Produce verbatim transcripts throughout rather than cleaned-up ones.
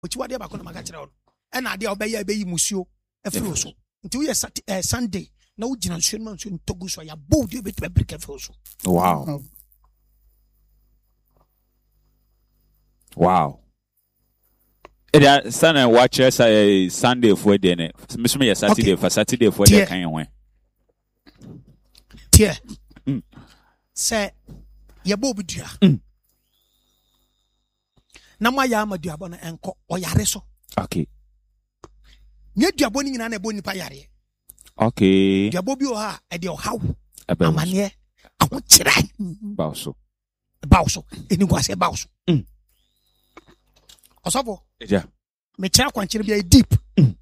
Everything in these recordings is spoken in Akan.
which what they are going to make it. And I did obey a baby musio a few so until you are Sunday. No generation months in Togo, so I bought you with a brick of also. Wow. Wow. It is Sunday watchers a Sunday for dinner. Miss me a Saturday for Saturday for the kind of way. Dear, say, ya bobi dia. Na ma ya ma duabo na enko oyare so. Okay. Nye duabo ni nyina na ebo nipa yare. Okay. Duabo bi o ha e de o haw. About Amane aho kira. Bauso. Bauso. Eni kwa se bauso. Mm. Osofo. Yeah. Me kira kwankire bi deep.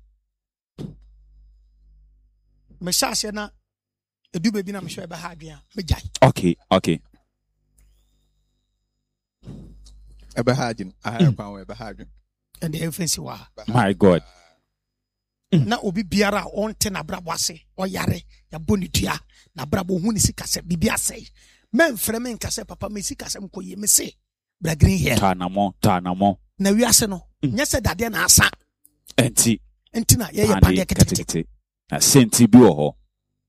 Me sha se na edu bebi na me hwe be ha adwen me jai. Okay, okay. Ebe ha adwen. Aha kwa we be ha adwen. And the fancy wa. My God. Na obi biara on te na brabo ase oyare ya boni dua na brabo hu ni sikase bibia sei men frɛ me nkase papa me sikase mkoye me se bra green here Tanamo, tanamo. na wiase no nya se dade na asa Enti. enti na ye ye pade ketete na senti bi wo ho.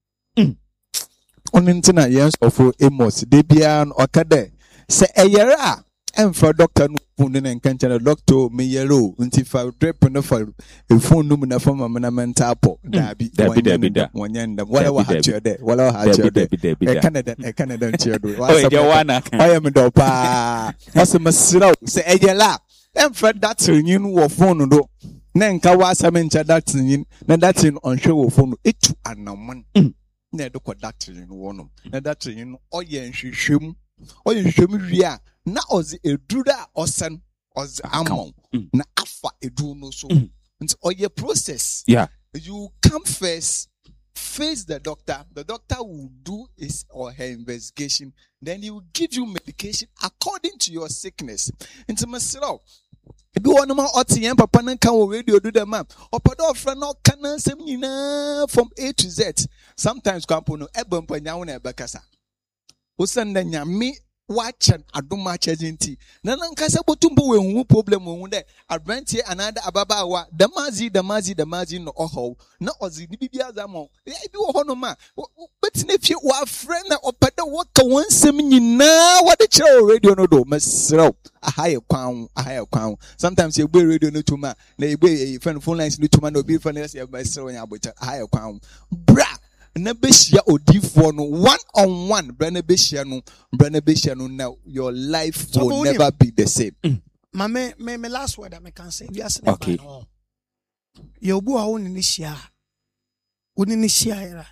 Ono ntina yes of Amos de bia no okade se eyere a emfa doctor no phone ne nkancha doctor me yellow nti fa drip no fa e phone no na fa mama mental pop dabi dabi dabi da wonyenda wala wa ha chede wala wa ha chede e Canada e Canada nchiedo oh e wana oya me do pa asemesira se eyela emfa that yin wo phone do na nka wa asamencha that yin na that yin on show wo phone etu anamon na do ko that yin wo no na that yin oye nhwehwem oye nhwehwem wi a na ozi edura osen ozi amon na afa edu no so nti oye process yeah you come first face the doctor the doctor will do his or her investigation then he will give you medication according to your sickness nti masiro ebi wonu ma otiyen papa nan kan wo radio do dem am opodo ofra no kan ansem nyina from A to Z sometimes kwampo no ebampa nyawo na ebekasa osan na nyame watch an adoma chajinti na nankasa botumbo we hu problem hu de advantage another ababawa the mazi the mazi the mazi no oho na ozi ni bibia zamo e bi wo ho no ma betine fie wa friend na opeda waka wansem nyina wade kire radio no do mesrew ahaye kwan ahaye kwan sometimes you be radio no tuma na e be phone phone lines no tuma na obi phone lines e mesrew nya abocha ahaye kwan bra na beshia odifo no one on one bra na beshia no bra na beshia no now your life so will never you, be the same mm. ma me me me last word I can say we are saying okay ye obu a woni ni hia woni ni hia era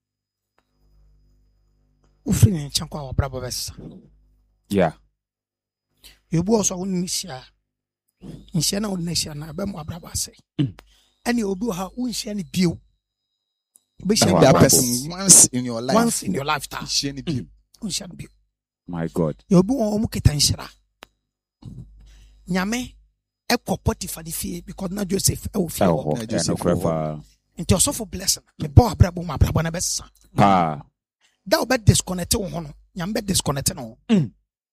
ufri ne chankwa wa brabo besa yeah ye obu so woni ni hia nhia na woni ni hia na ba mu brabo ase ani obu ha unhia ni bio that person once in your life once in your lifetime mm. My God you be on mu ketanshira nyame e ko Potiphar di fie because na Joseph e wo fie na Joseph fa into osofo blessing me bo abrabo mu abrabo na besa ah da o be disconnect wo ho no nyame be disconnect no mm.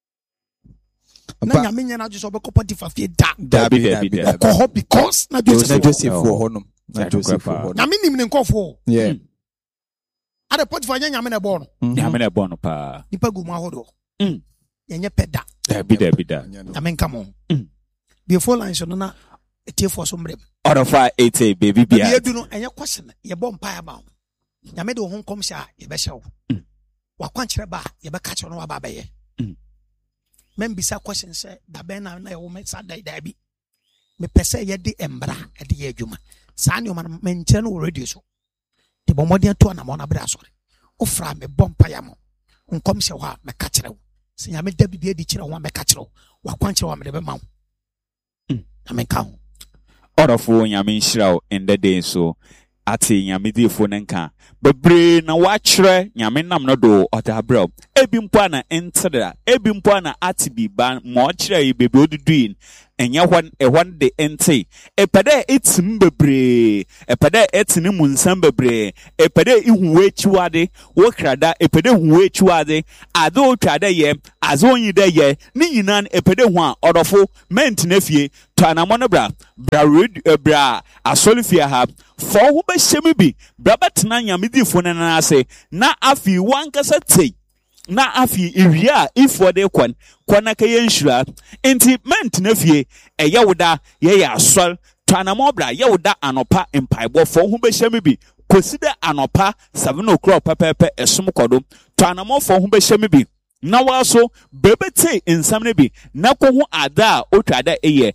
na nyame nya na Joseph be ko Potiphar fie da da bi da bi da ko because na Joseph wo ho no na Joseph wo na me nim ne nkofo yeah ada Potiphar nya nyame na bo no nyame na bo no pa nipa gu mu ahodo mm yenye peda da bi da bi da nyame nka mo mm before lines no na etie for so mrem order for eighty baby bia ye du no enye question ye bom pa ya ba nyame de ho nkom sha ye be hyew wa kwankyere ba ye be ka kye no wa ba be ye men bisa question say da ben na na ye wo me sa dai dai bi me pese ye de embra e de ye adwuma sa ne o man menkyere no radio so de bomodian to na mo na bra sori ofra me bom pa ya mo nkom hye wa me ka kyere wo se nyame da bibia di kyere wo me ka kyere wa kwankyere wa me de be ma wo nyame ka ho order for nyame nhyira in the day so ati nyame di fo nenka bebre na wachre nyame nam no do otabra ebi mpo na entra ebi mpo na ati bi ba mo chire yi bebi oduduin enya hwan ehwan de ente epede etim bebre epede etini munsam bebre epede ihuwe chiwade wo krada epede huwe chiwade ado twade ye azo yin de ye ni yinan epede ho a odofo mentine fie to anamon bra bra bra asolifia ha fo ho be hyemi bi bra betena nyamedifo ne na ase na afi wankasa tei na afi iwia ifo de kwan kwana ka yenhura enti mentine fie eyewoda ye ya asol to anamon bra yewoda anopa empaibo fo ho be hyemi bi kosida anopa seven o'clock pepepe esum kodo to anamon fo ho be hyemi bi na waso bebete nsam bi na ko ho ada otwada eye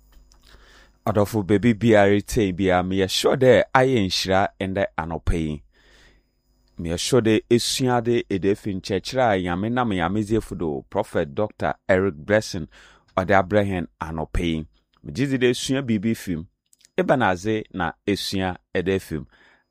adofo baby biarite bia me sure de aye nhira ende anopai me sure de esuade edefin chechra yame na me yamezie fudo prophet Doctor Eric Blessing ode Abraham anopai me jizi de esua bibi film ebanaze na esua edefim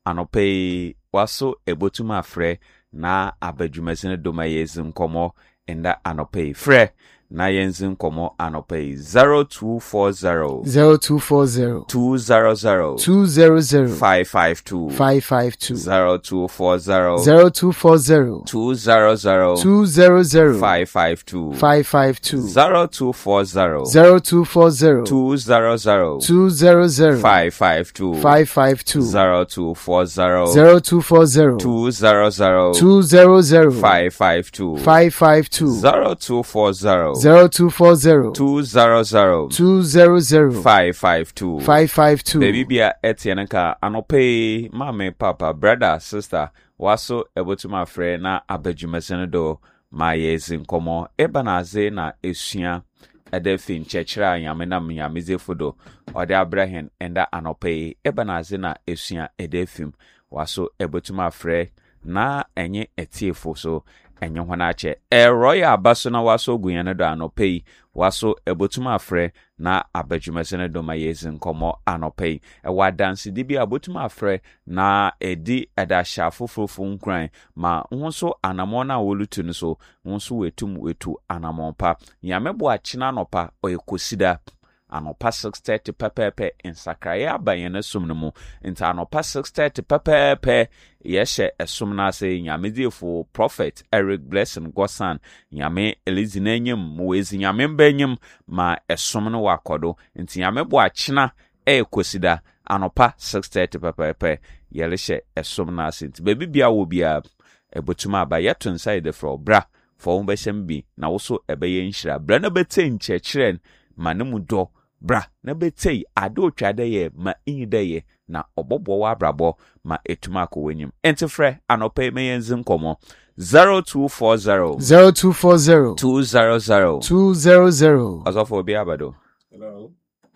anopai waso ebotuma afre na abadwumazine doma yezin komo enda anopai fre na yenzin komo anopai zero two four zero zero two four zero two zero zero two zero zero five five two five five two zero two four zero zero two four zero two zero zero two zero zero five five two five five two zero two four zero zero two four zero two zero zero two zero zero five five two five five two zero two four zero zero two four zero two zero zero two zero zero five five two five five two zero two four zero zero two four zero two zero zero two zero zero five five two five five two. Baby bia etienka anope mame papa brother sister waso ebotuma frɛ na abadwumazene do ma yezin komo ebanaze na esua edefin chechra yame na myameze fodo ode Abraham enda anope ebanaze na esua edefim waso ebotuma frɛ na enye etiefo so enye hwana che e royal abaso na waso gunyane do anope waso ebotuma afre na abadwumazene do mayezin komo anope e wadanse dibi abotuma afre na edi edasha fofofo nkran ma nso anamon na wolutu nso nso wetum wetu anamon pa yamebo achina nopa oyekosida anopa six thirty pepepe insakraya abayene sumnumu inta anopa six thirty pepepe yeshe esum na se nyamedifo prophet Eric Blessing Gosan nyame elizinenyem muwezi nyame mbenyem ma esum no wakodo inti nyame bo achina e kosida anopa six thirty pepepe yeleshe esum na se inti bebi bia wo bia ebotuma abayeto inside fro bra fo umbeshem bi na woso ebeye nhira bra na bete nchecheren manemu do bra na betei ado twade ye ma inde ye na obobo wa brabo ma etuma ko wenyim entifre anope meyenzim komo zero two four zero zero two four zero two zero zero two zero zero azofo bi abado. Hello.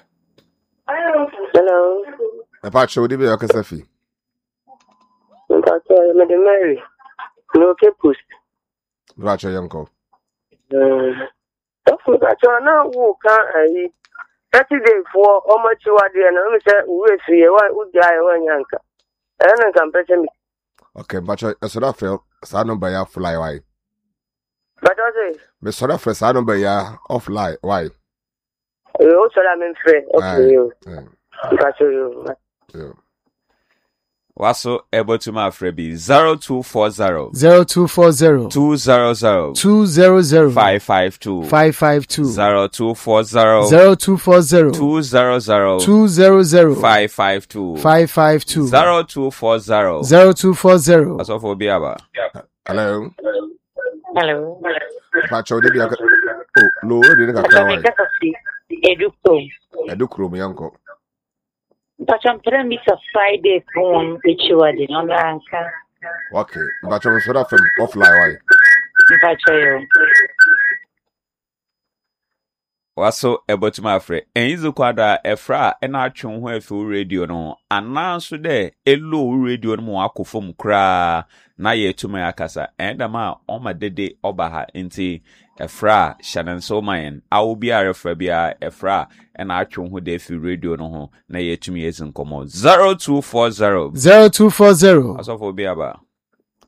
Hello. Na pa show di be okasafi. Mpacho me de Mary. No ke post. Bra cho yanko. Eh. Ofu mpacho na wo kan ayi thirty days for omachiwa de na me say we fi e wa uja e wa nyanka. E na kan pese mi. Okay, mpacho so da fe sa number ya fly why. But I say Me so da fe sa number ya offline why. e o so la men frɛ. Okay yo. Mpacho yo. Yeah. Waso ebotuma afre bi zero two four zero zero two four zero two zero zero two zero zero five five two five five two zero two four zero zero two four zero two zero zero two zero zero five five two five five two zero two four zero zero two four zero. azofo bi aba. Hello. Hello. Pa show di be okasafi. Oh, no, we didn't ka why. Educo. Edukro me yanko. But I'm trying to Friday phone echiwa de no lanka. Okay, mpacho so da fe offline why. Mpacho yo. Waso ebotuma afre enyizu kwada efra ena atwon ho afi radio no ananso de elo radio no mo akofom kra na ye tuma akasa endama oma dede obaha nti efra shananso mayen awo bia refra bia efra ena atwon ho de afi radio no ho na ye tuma yezin komo zero two four zero zero two four zero asofo bia ba.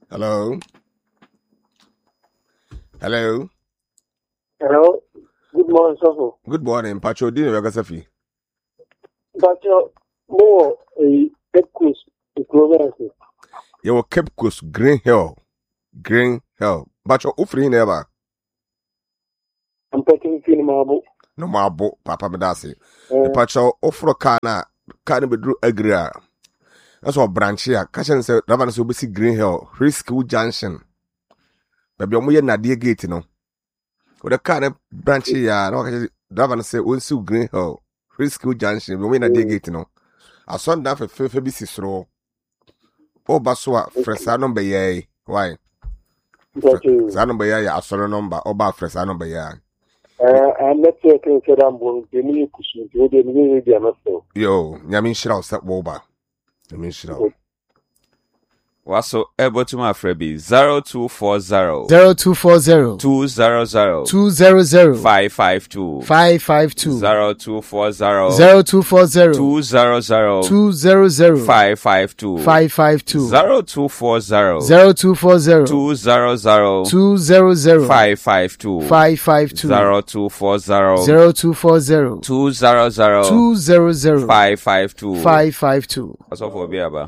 Hello. Hello. Hello. Good morning, Sofo. Good morning, Pacho. Dino Yagasafi. But your more a Pecus, the Clovers. You will Cape Coast, Green Hill. Green Hill. Pacho, Ufri never. I'm taking film marble. No more, Papa Medasi. The Pacho, Ofro Kana, Kana Bedru Agria. That's what branch here. Cashin said, Ravan so busy Green Hill, Risky Junction. Baby, I'm here, Nadia Gate, you know. With a kind of branch here, Ravan said, we'll see Green Hill, Risky Junction, we win a Nadia Gate, you know. I saw that for F B C slow. Oh, Baswa, Fresano Bay, why? Fresano Bay, I saw a number, Oba Fresano Bay. I'm not taking care of the new cushion, you didn't really be a muscle. Yo, Yamin Shroud, that Woba. Yamin Shroud. Waso able to my freebie zero two four zero zero two four zero two zero zero two zero zero five five two five five two zero two four zero zero two four zero two zero zero two zero zero five five two five five two zero two four zero zero two four zero two zero zero two zero zero five five two five five two zero two four zero zero two four zero two zero zero two zero zero five five two five five two. What's up for Biaba?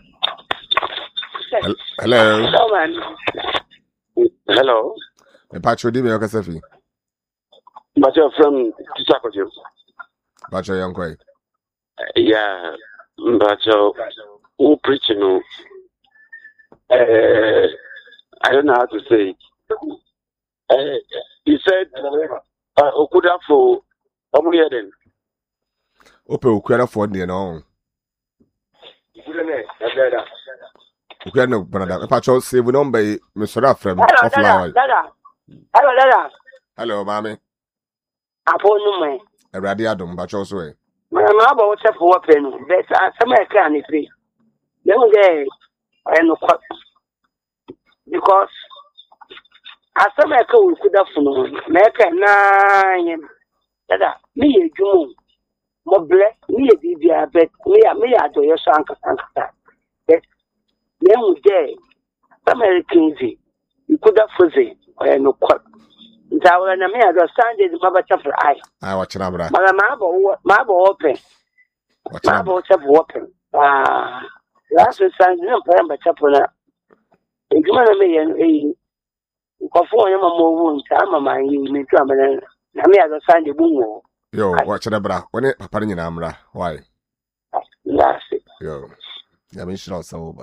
Hello. Hello, man. Hello. The Pacho Dino Yagasafi. But you're from Chisakojo. Pacho Yankoi. Yeah, but you're who preaching. Uh, I don't know how to say it. Uh, he said, uh, Okuda for Omuyaden. Ope Ukwera for the no. Okay, no, brother. Pacho, say we don't buy Mister Afrem offline. Dada. Hello, Dada. Hello, mommy. Upon me. A radiadum, Pacho, way. My mother was a poor pen. That's some can if they don't get I know what. Because as some echo could have known, make a nine. Dada, me a June. More bless me a Bibia, but me a me a do your son. Then we day, Americans, you could have fuzzy or no quack. It's our enemy understanding the Mabba Chapter Eye. I watch an abra. Marble, marble open. Marble chap open. Ah, last week, I didn't play by Chapuna. If you want to me and a perform more wounds, I'm a man, you may come and I may understand the boom. Yo, watch an abra. When it Paparin Amra, why? Last it. Yo, Yamin Shroud Sober.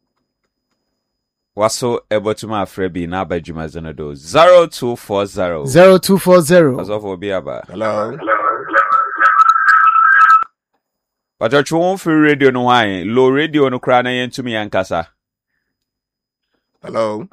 Waso able to my freebie na bedroom zenado zero two four zero zero two four zero. What's up for Biaba? Hello. But your chum free radio no wine, low radio no crana yen to me ankasa. Hello.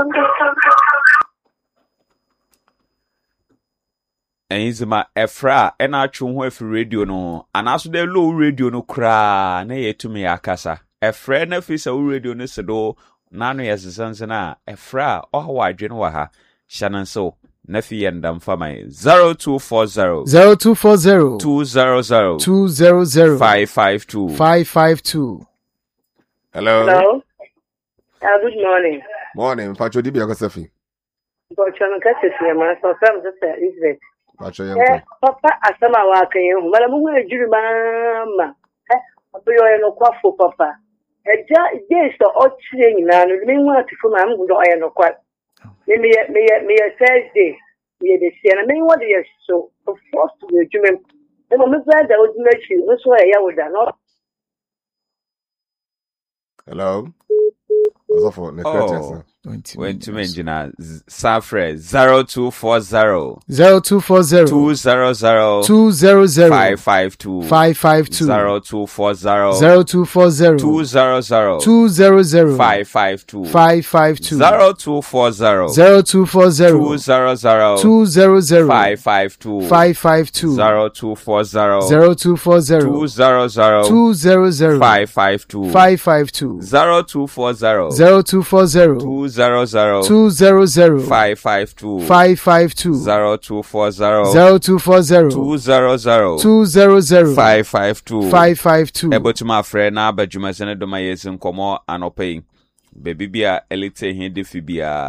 And he's my efra and our chum free radio no, and also the low radio no cra na ye to me akasa. Efra na fisa radio no sedo. Nano yes sansana efra oh wadwen wa ha shanan so nafi yandam famai zero two four zero zero two four zero two zero zero two zero zero five five two five five two. Hello. Hello. Uh, good morning. Morning, Pacho Dibi Yagasafi. But I'm catching you, man. So some just Elizabeth. Pacho Eh, Yankoi. Papa, asama wake yo. Mala mungu ya juri mama. Eh, Papa yo no kwafo Papa. Eja yes to ochire nyina no me nwa tifo ma am gudo aye no kwa me me me me Thursday me de sia na me nwa de yes so first we adwuma e mo me brother odina chi no so ya woda no. Hello. What's up for Oh, twenty went to mention Safre zero two four zero zero two four zero two zero zero two zero zero five five two five five two zero two four zero zero two four zero two zero zero two zero zero five five two five five two zero two four zero zero two four zero two zero zero two zero zero five five two five five two zero two four zero zero two four zero two zero zero two zero zero five five two five five two zero two four zero zero two four zero two zero zero two zero zero five five two five five two zero two four zero zero two four zero two zero zero two zero zero five five two five five two. ebo to my friend na abadwuma sene do ma yesin komo anopai baby bia elite he de fi bia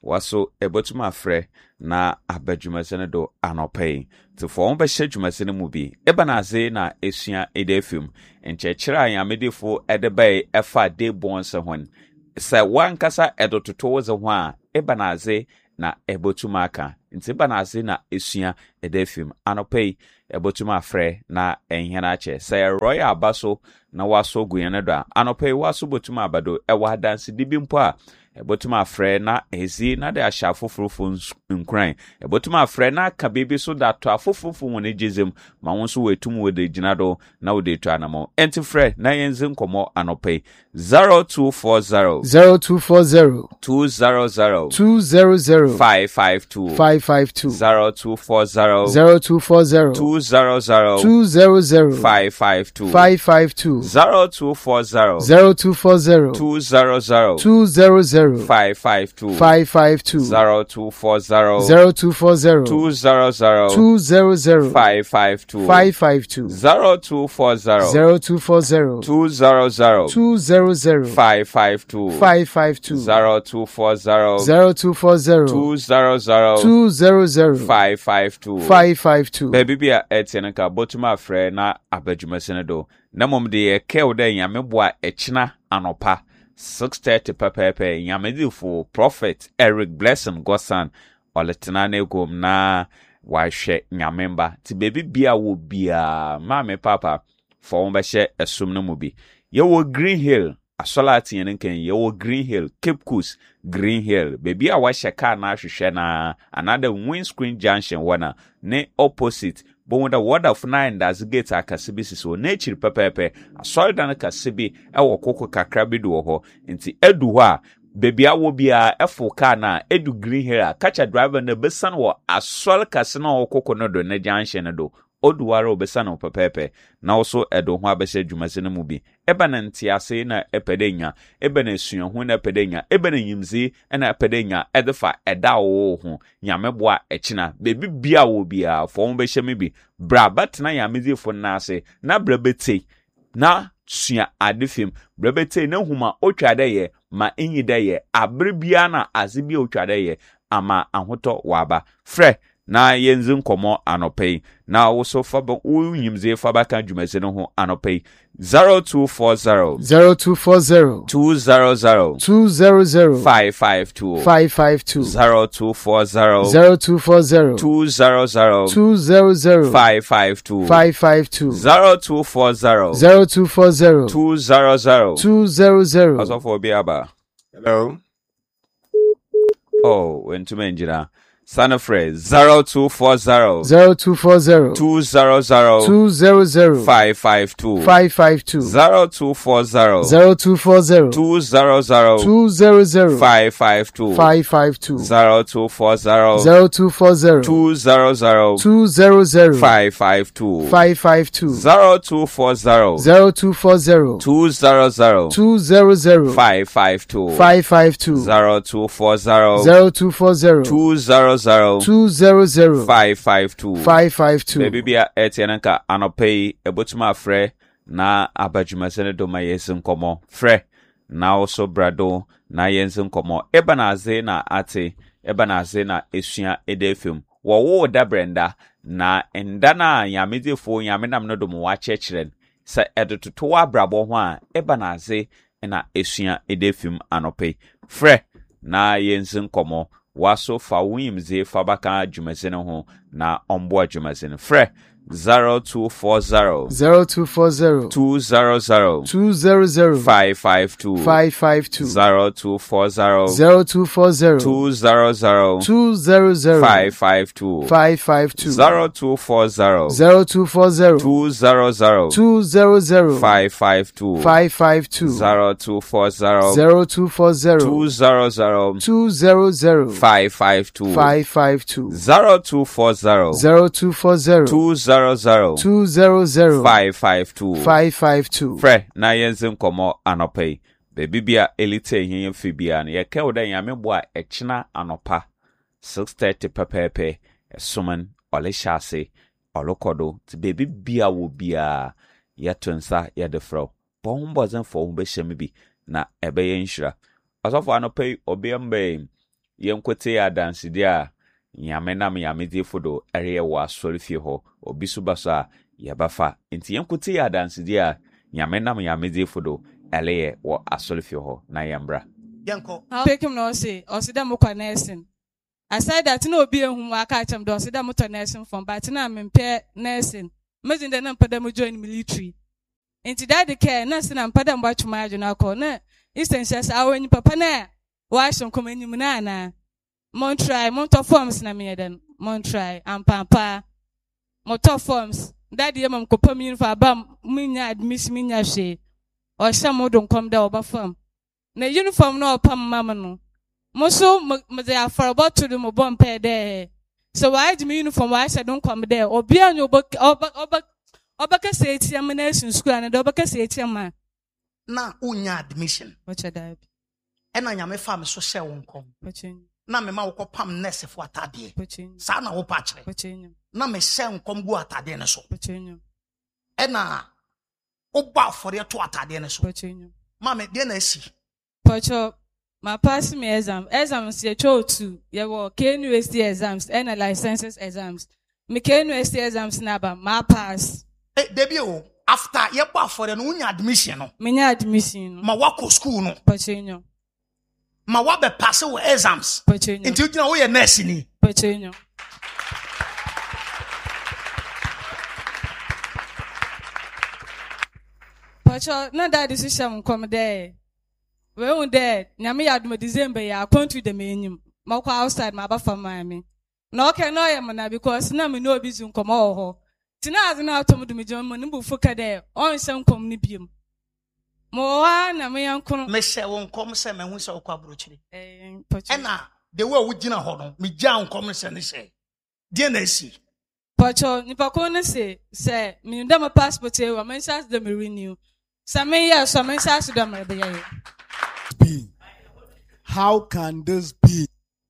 waso ebotuma frɛ na abadwumasene do anɔpɛ to for on bɛhyɛ dwumasene mu bi eba na aze na esua ede film nkyɛkyerɛ a yamedefo ɛde bɛɛ ɛfa de bonse hon sɛ wankasa ɛdototo wo ze ho a eba na aze na ebotuma aka nti eba na aze na esua ede film anɔpɛ ebotuma frɛ na enhena akyɛ sɛ royal abaso na waso guyene do anɔpɛ waso botuma abado ɛwa adanse dibi mpo a ebotuma frɛ na ezi na de ahya fofofo nkran ebotuma frɛ na ka bibi so da to afofofo won ejizem ma won so wetum wo de gina do na wo de to anamo enti frɛ na yenze nkomo anɔpɛ zero two four zero zero two four zero two zero zero two zero zero five five two five five two zero two four zero zero two four zero two zero zero two zero zero five five two five five two zero two four zero zero two four zero two zero zero two zero zero five five two five five two zero two four zero zero two four zero two zero zero two zero zero five five two five five two zero two four zero zero two four zero two zero zero two zero zero five five two five five two zero two four zero zero two four zero two zero zero two zero zero five five two five five two. baby bia etiene ka botuma frɛ na abadwumasene do na mom de ye kew da nyameboa echina anopa six thirty pepepe nyamedifo prophet Eric Blessing Gosan oletena na egom na wahwe nyamemba ti baby bia wo bia mame papa for won behye esum no mu bi ye wo Green Hill asolati yen nken ye wo Green Hill Cape Coast Green Hill baby a wahye car na hwehwe na another windscreen junction wana ne opposite bon da word of nine das gate akase so nature pepepe asoldan kasebe e wo koko kakra bi do ho nti edu ho a baby awo bia efo car na edu Green Hill catch driver na besan wo asol kase na wo koko no do na junction do oduwara obesa na pepepe na also edo ho abese dwumasene mu bi eba na ntiase na epedenya eba na suahu na epedenya eba na nyimzi na epedenya edefa eda wo ho nyameboa echina bebi bia wo bia fo ho behye me bi bra batna yamezifo na ase na bra beti na sua adefim bra beti na huma otwade ye ma enyi de ye abre bia na azebia otwade ye ama ahoto waba frɛ na yenzu nkomo anopei na also faba unyimze faba kan dwumasene ho anopei zero two four zero zero two four zero two zero zero two zero zero five five two five five two zero two four zero zero two four zero two zero zero two zero zero five five two five five two zero two four zero zero two four zero two zero zero two zero zero. also for biaba. Hello. Oh, when to menjira Sana phrase zero two four zero zero two four zero two zero zero two zero zero five five two five five two zero two four zero zero two four zero two zero zero two zero zero five five two five five two zero two four zero zero two four zero two zero zero two zero zero five five two five five two zero two four zero zero two four zero two zero zero two zero zero five five two five five two zero two four zero zero two four zero two zero zero two zero zero five five two five five two. baby bia etienne ka anopei ebotuma frɛ na abadwumasene do ma yesin komo frɛ na also brado na yensin komo eba na aze na ate eba na aze na esua edefim wo wo da brenda na enda na yamedefo yamenam no do mo wa kyekeren sɛ edototo wa brabo ho a eba na aze na esua edefim anopei frɛ na yensin komo waso fa wimze fa baka dwumasene ho na ombo dwumasene frɛ zero two four zero zero two four zero two zero zero two zero zero five five two five five two zero two four zero zero two four zero two zero zero two zero zero five five two five five two zero two four zero zero two four zero two zero zero two zero zero five five two five five two zero two four zero zero two four zero two zero zero two zero zero five five two five five two zero two four zero zero two four zero two zero zero two zero zero five five two five five two. frɛ na yenzen komo anopei baby bia elite yen fibia na ye ka oda yamebo a echina anopa six thirty pepepe esuman ole hyase olokodo ti baby bia wo bia ye tonsa ye defro bombo zen fo wo be hyeme bi na ebe ye nhira asofo anopei obiambe yenkote adansidi a nyame nam nyame di fodo ere wo asori fie ho obi so ba so a yebafa enti yenkote adansidi a nyame nam nyame di fodo ere wo asori fie ho na yembra Yanko. Take him no say, or see them more nursing. I said that no be whom I catch him, do see them more nursing from, but now I'm in pair nursing. Imagine the number them join military. Into that the care, nursing and padam watch my journal corner. Instance, says, I when papa na, why some come in Munana. Montry, Monto forms na me then, Montry, and papa. Motor forms. That year, Mom Copamin for a bum, Minya admiss Minya she, or some more don't come down over farm. Na uniform no pam mama no. Moso me dey afar about to the mo bomb pair there. So why do me uniform why say don't come there? Obi an oba oba oba oba ka say etiam na in school and oba ka say etiam ma. Na unya admission. What should I be? And I nyame fa me so share won kom. Pochin. Na me ma wo pam nurse fo atade. Pochin. Sa na wo pa kire. Pochin. Na me share nkom gu atade ne so. Pochin. E na oba for ye to atade ne so. Pochin. Ma me de na esi. Pocho, my pass me exam. Exams ye cho two. Ye wo K N U S T exams and licenses exams. Me K N U S T exams na ba my pass. Eh, debi o after ye pa for the no unya admission no. Me nya admission. Ma wako school no. Pochinyo. Ma wa be pass wo exams. Pochinyo. Nti ugina wo ye nurse ni. Pochinyo. Pocho, na that decision come there. We won there. Nyame ya dum December ya kontu de menyim. Makwa outside ma ba fa mami. Na okay no yam na because na me no obi zu nkomo ho. Tina az na atom dum jom mo nimbu fuka there. On sem kom ni biem. Mo wa na me yankono. Me se won kom se me hu se okwa brochiri. Eh, pocho. E na the way wo gina ho no, me gya nkom se ne se. Die na esi. Pocho, nipa ko ne se se me ndam passport e wa me sas de me renew. Sa me ya so me sas de me be ya. Be? How can this be?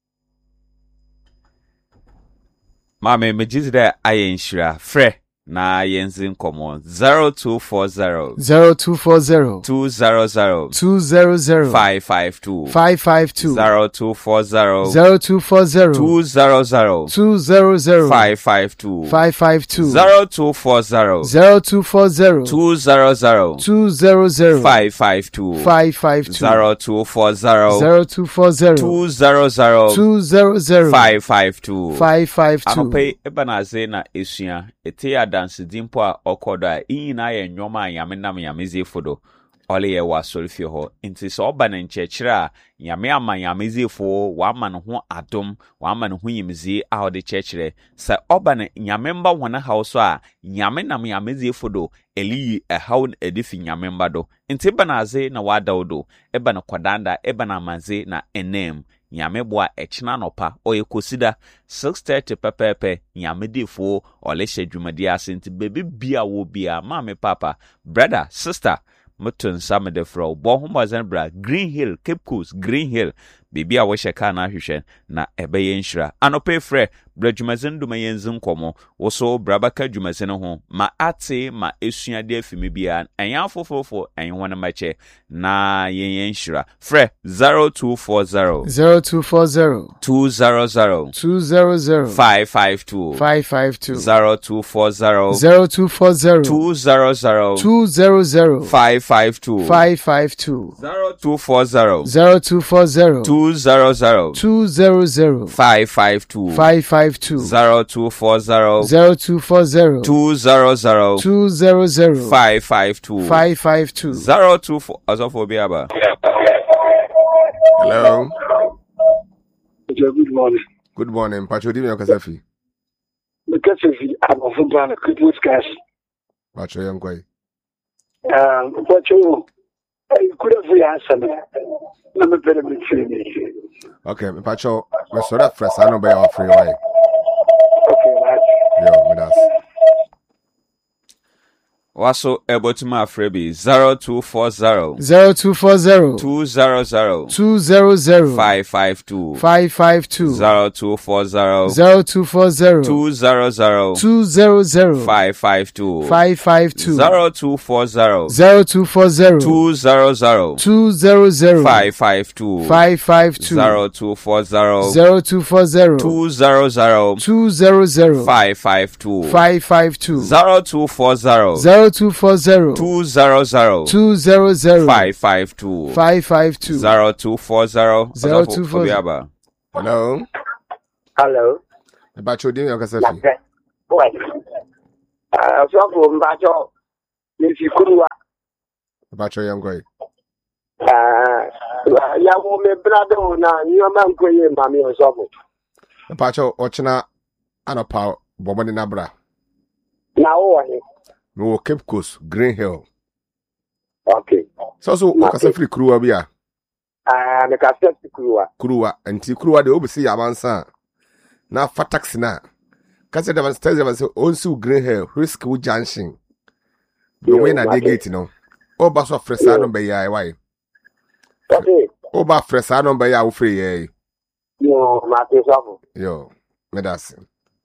Mame me jiz de ayenshira fre na yenzin komo zero two four zero zero two four zero two zero zero two zero zero five five two five five two zero two four zero zero two four zero two zero zero two zero zero five five two five five two zero two four zero zero two four zero two zero zero two zero zero five five two five five two zero two four zero zero two four zero two zero zero two zero zero five five two five five two. Anope ebanaze na esua ete adanse dimpo a okodo a ina ye nwoma a yame nam yameze fodo ole ye wa solfie ho nti so oba na nchechire a yame ama yameze fo wa ama no ho adom wa ama no ho yimze a ode chechire sa oba na yame mba wona hauso a yame nam yameze fodo eli e hawo edifi yame mba do nti banaze na wa dawdo eba na kwadanda eba na manze na enem nyame boa echina nopa oye kosida six thirty pepepe nyame defo ole hwedwumadi asenti bebe bia wo bia mama papa brother sister mutun sam de fro bo homazan bra Green Hill Cape Coast Green Hill bibia wo sheka na hwehwe na ebeye nhira anope frɛ bradwumazen duma yenzin komo wo so brabaka dwumazen ho ma ate ma esuade afimi bia enya fofofo enye wona mache na yen nhira frɛ zero two four zero zero two four zero two zero zero two zero zero five five two five five two zero two four zero zero two four zero two zero zero two zero zero five five two five five two zero two four zero zero two four zero two zero zero two zero zero five five two five five two zero two four zero zero two four zero two zero zero two zero zero five five two five five two zero two four Asophobia. Hello. Good morning. Good morning. Pacho di me okasafi. Okasafi abofo bana Christmas cash. Pacho yankoi. Ah, Pacho I could have answered me. Na me pere me chini. Okay, me Pacho, me soda fresa no be your free why. Okay, right. Yo, me das. Waso Ebotuma Frebi zero two four zero zero two four zero two zero zero two zero zero five five two five five two zero two four zero zero two four zero two zero zero two zero zero five five two five five two zero two four zero zero two four zero two zero zero two zero zero five five two five five two zero two four zero zero two four zero two zero zero two zero zero five five two five five two zero two four zero zero two four zero two zero zero two zero zero five five two five five two zero two four zero zero two four zero. Hello. Hello. About your dinner, Casafi. What? Uh, so from Bajo, if you could, About your young boy. uh, ya woman, brother, now your man going, mammy, or something. About your Ochina and a power, Boban in Abra. Now, No Cape Coast, Green Hill. okay. So, so, Casafi crew, Abia. Uh, the cassette crew. Kurua and Tikurua de Obisi Avansa. Now for taxi na. Kasi de tells them say onsu Green Hill risk with junction. The way na dey gate no. Oba so fresa no be ya why. Okay. Oba fresa no be ya wo free ye. No, Mate Sabo. Yo, me that's.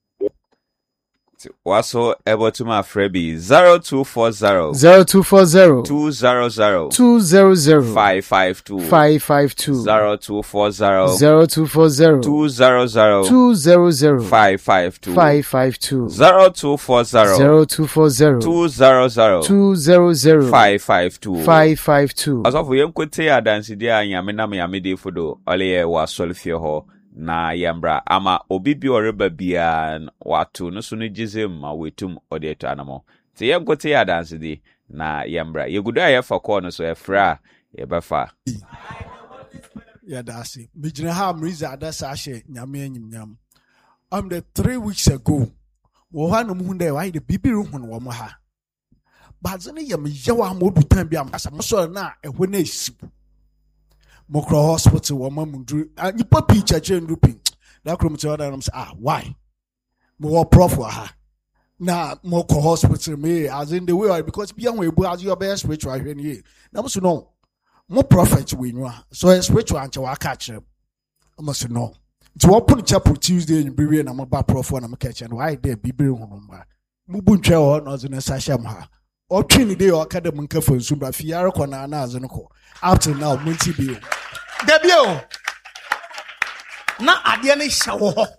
Waso Ebotuma Frebi zero two four zero zero two four zero two zero zero two zero zero five five two five five two zero two four zero zero two four zero two zero zero two zero zero five five two five five two zero two four zero zero two four zero two zero zero two zero zero five five two five five two. Asofo yenkote adansidie anyame na me de fodo ole ye wasolfie ho na yambra ama obibi oreba bia watu no so no gizem ma wetum ode to anamo te yenkote adansidie na yambra yegudo ayefa ko no so efra yebefa Yeah, that's it. Mijina ha mriza adasa ashe nyame anyim nyam. Um the three weeks ago, wo ha no mu hunde why the bibiru hun wo mo ha. But zene yam yawa mo butan bi am asa mo so na ehwe na esibu. Mokro hospital wo mamundu nipa pi chache ndupi. Da krom te order am say ah why? Mo wo prof wa ha. Na mokro hospital me as in the way because bi an we bu as your best spiritual hwe ni. Na mo so no. Mo prophet we know so a spiritual anche wa catch them almost no to open chapel Tuesday in Bibi na mo ba prof na mo catch and why there Bibi hu ma mo bu ntwe ho no zo na sasham ha o twini dey o kada mo nka fansu ba fiare ko na na azo no ko up till now mo nti bi o Debi o na ade na hya wo ho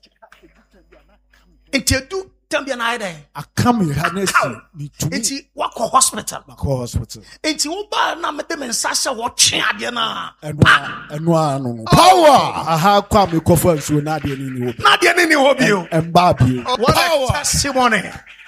entedu tambia na ide akam you harness ni to enti wakọ hospital wakọ hospital enti wo ba na mede me nsasha wo twe ade na enu enu anu no power aha kwa me ko fansu na ade ni ni wo na ade ni ni wo bi o emba bi o what a testimony.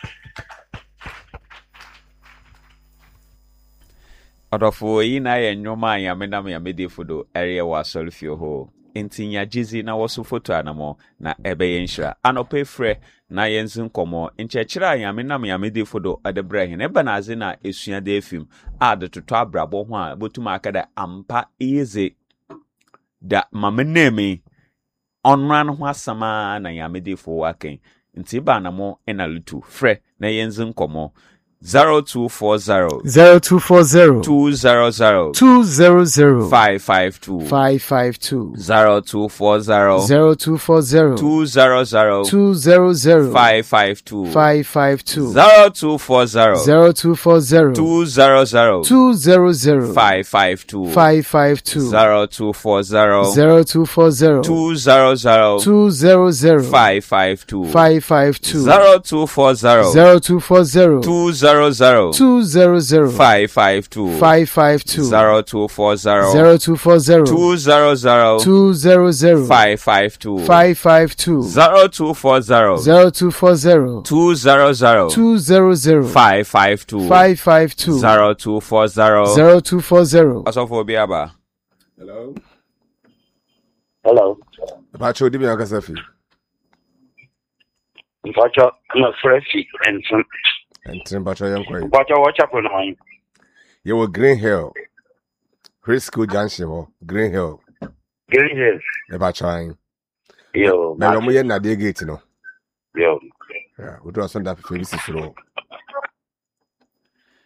Adofo yi na ye nnwoma anyame na me amede fodo ere wa solfio ho entinya jizi na woso foto anamo na ebe ye nhira anope frɛ na yensin komo nchechira anyame na me amede fodo adebre hin eba na aze na esua de afim ade toto abrabo ho a botuma akada ampa eze da mamenemi onran ho asama na yamede fo waken nti ba na mo enalutu frɛ na yensin komo zero two four zero zero two four zero two zero zero two zero zero five five two five five two zero two four zero zero two four zero two zero zero two zero zero five five two five five two zero two four zero zero two four zero two zero zero two zero zero five five two five five two zero two four zero zero two four zero two zero zero two zero zero five five two five five two zero two four zero zero two four zero two zero zero two zero zero five five two five five two zero two four zero zero two four zero two zero zero two zero zero five five two five five two zero two four zero zero two four zero two zero zero two zero zero five five two five five two zero two four zero zero two four zero. Asofo biaba. Hello. Hello. About your dinner, Casafi. Bacho, I'm a fresh and some. And ten about your young boy. Bacho, watch up on one. You were Green Hill. Risco Junction, or Green Hill. Green Hill. About trying. Yo, Now, I'm here at the gate, you know. Yo. Yeah, we do some that for this is slow.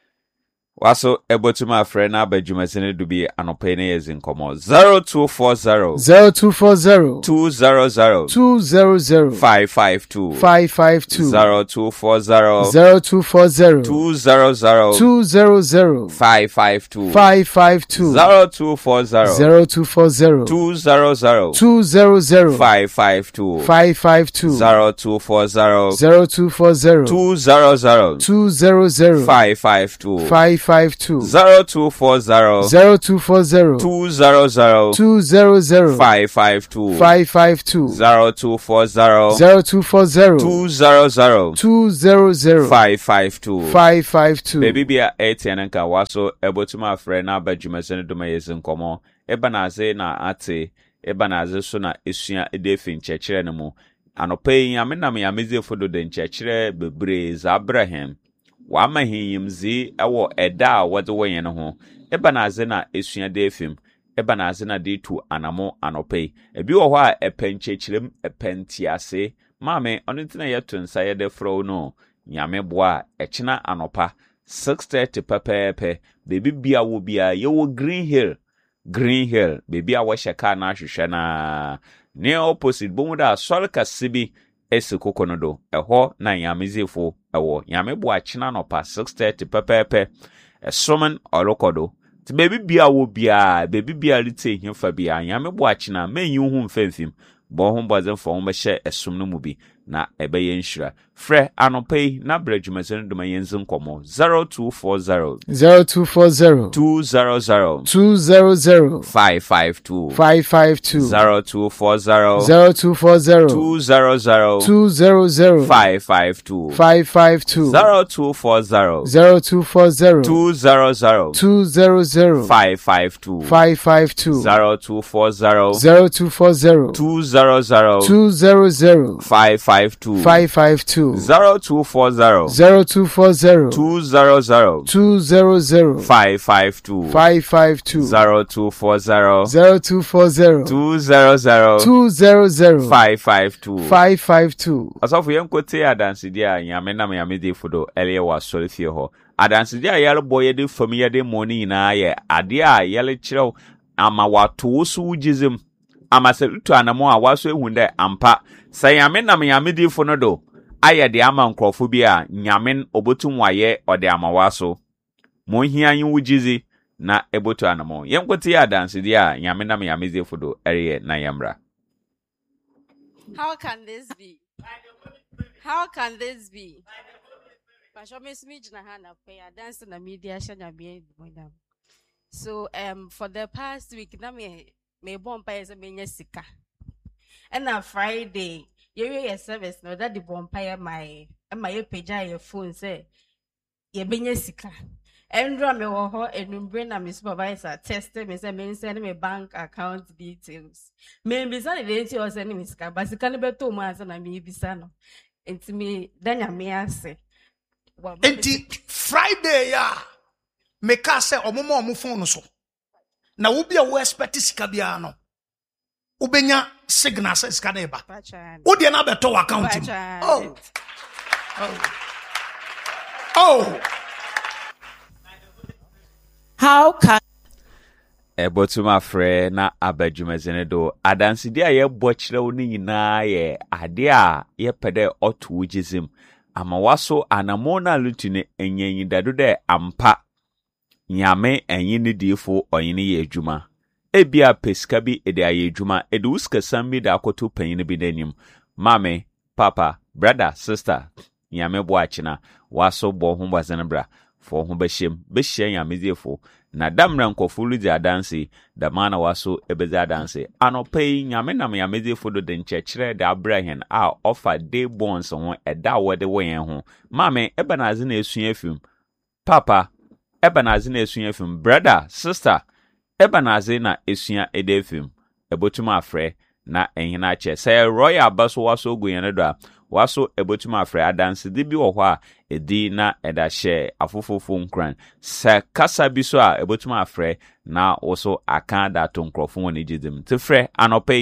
Waso ebotuma friend na abadwumasene do bi anope na yezin komo zero two four zero zero two four zero two zero zero two zero zero five five two five five two zero two four zero zero two four zero two zero zero two zero zero five five two five five two zero two four zero zero two four zero two zero zero two zero zero five five two five five two zero two four zero zero two four zero two zero zero two zero zero five five two five five two zero two four zero zero two four zero two zero zero two zero zero five five two five five two zero two four zero zero two four zero two zero zero two zero zero five five two five five two. Baby bia eighteen nka waso ebotuma frɛ na abadwumasene do ma yesin komo eba na aze na ate eba na aze so na esua edefi nkyekere ne mu anopai amenam ya mezefo do de nkyekere bebre za Abraham wa mahiyimzi ewo eda a wode woyen ne ho eba na aze na esua defim eba na aze na de tu anamo anopai ebi wo ho a epenkyekirem epentiase maame ono ntina yeto nsa ye de fro no nyame boa ekina anopa six thirty pepepe baby bia wo bia ye wo Green Hill Green Hill baby a wo sheka na hwehwe na ne opposite bomu da sol kasibi esi kokonodo eho na nyamezefo ewo nyame boa ekina anopa six thirty pepepe esomen olokodo ti baby bia wo bia baby bia lite himfa bia nyame boa ekina menyi hu mfemfim bo ho bozen fo ho be hye esom no mu bi na ebe ye nhira frɛ anopai na bradwumasene do ma yenzin komo zero two four zero zero two four zero two zero zero two zero zero five five two five five two zero two four zero zero two four zero two zero zero two zero zero five five two five five two zero two four zero zero two four zero two zero zero two zero zero five five two five five two zero two four zero zero two four zero two zero zero two zero zero five five two five five two zero two four zero zero two four zero two zero zero two zero zero five five two five five two zero two four zero zero two four zero two zero zero two zero zero five five two five five two. Asafu yenkote adansidi a nyame na nyame de fodo ele wa sori fie ho adansidi a yale boye de fami de moni na ye ade a yale kirew ama wato so wugizim ama se lutu anamo a waso ehunde ampa se nyame na nyame de fono do aye de ama nkrofo bi a nyame obotum waye ode ama waso mo hia yin wugizi na ebotu anamo yenkote adansidi a nyame na nyame de fodo ere na yamra. How can this be? How can this be? So um for the past week, na me me bompa is a menya sika. And on Friday, you your service no that the bompa my my page your phone say ye benya sika. Andrew me wo ho enumbre na me supervisor tested me say me send me bank account details. Me bisa the details o send me sika, but sika ne beto mu asa na me bisa no. Enti me danya me ase. Enti Friday ya me ka say omomo omo phone so. Na wo bia wo expect sika bia no. Wo benya signal say sika na eba. Wo de na beto account mu. Oh. Oh. Oh. How can Ebotuma frɛ na abadwumasene do adansidi a ye bokyerɛw ni nyinaa ye ade a ye pɛdɛ ɔto wugizim ama waso anamo na lutune enyenyi dado dɛ ampa nyame enyi ne difo ɔyene ye adwuma ebia pesika bi ede aye adwuma ede uska sambi da akoto panyin bi danim mame papa brother sister nyame boachina waso bo ho bazene bra fo ho behyem behyia nyame difo na damra nkofulu di adanse da mana waso ebezi adanse anopai nyame nam nyame difo do de nkyekere da Abraham a offer day bonds ho eda wode woyen ho mame ebanaze na esua afim papa ebanaze na esua afim brother sister ebanaze na esua edefim ebotuma afre na enhina che say royal baso waso guyen do a waso ebotuma afre adanse de bi wo ho a edi na eda share afofofo nkran se kasa bi so a ebotuma afre na also aka da to nkrofo woni gidim te frɛ anopai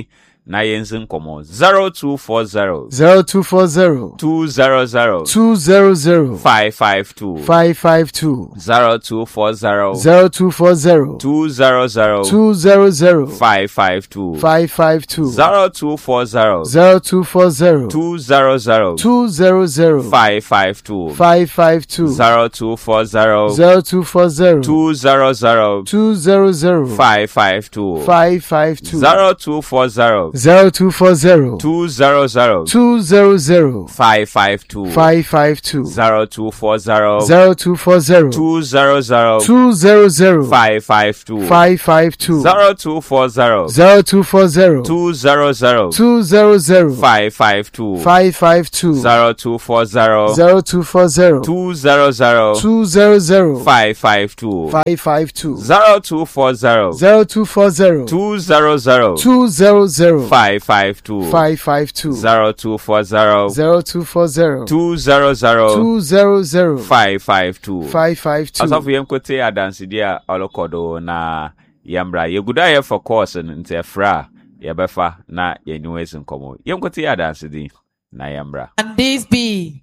na yenzi nkomo zero two four zero zero two four zero two zero zero two zero zero five five two five five two zero two four zero zero two four zero two zero zero two zero zero five five two five five two zero two four zero zero two four zero two zero zero two zero zero five five two five five two zero two four zero zero two four zero two zero zero two zero zero five five two five five two zero two four zero zero two four zero two zero zero two zero zero five five two five five two zero two four zero zero two four zero two zero zero two zero zero five five two five five two zero two four zero zero two four zero two zero zero two zero zero five five two five five two zero two four zero zero two four zero two zero zero two zero zero five five two five five two zero two four zero zero two four zero two zero zero two zero zero five five two five five two zero two four zero zero two four zero two zero zero two zero zero five five two five five two. Asafo yenkote adansi dia olokodo na yambra yeguda ye for course nte fra yebefa na yenyuwezi nkomo yenkote adansi di na yambra. And this be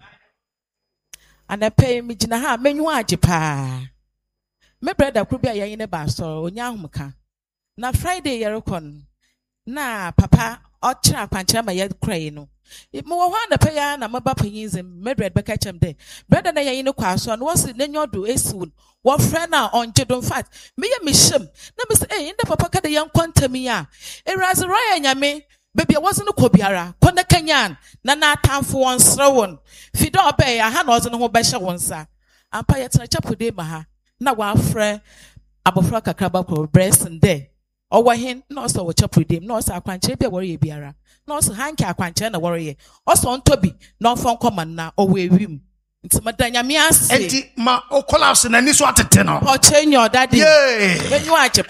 and I pay me jina ha menyu aje pa me brother kru bia yene ba so onya ahumka na Friday yerekon na papa ochira kwanchira ma ye krai no mo wo hwa na paya na maba panyinzem me brother beka chem de brother na yene kwa so no was na nyodo esiwun wo frɛ na onje don fat me ye me shem na me say eh inde papa ka de yan kwantami a eraze roya nyame baby wasn't no kobiara kona kanyan na na atamfo won srewon fido obey aha na ozo no ho behye won sa ampa yetena chapode ma ha na wa frɛ abofra kakraba ko breast de owo hin na oso wo chapode na oso akwanche bia wore ye biara na oso hanke akwanche na wore ye oso ntobi na ofon koma na owo ewim nti madanya mi ase enti ma o collapse na ni so atete no o chenyo daddy yeah menyu ache.